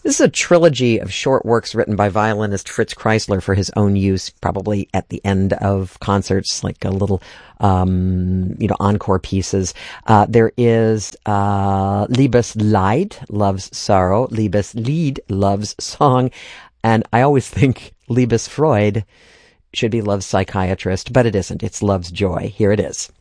This is a trilogy of short works written by violinist Fritz Kreisler for his own use, probably at the end of concerts, like a little, encore pieces. There is Liebesleid, Love's Sorrow, Liebeslied, Love's Song, and I always think Liebesfreude should be Love's Psychiatrist, but it isn't. It's Love's Joy. Here it is.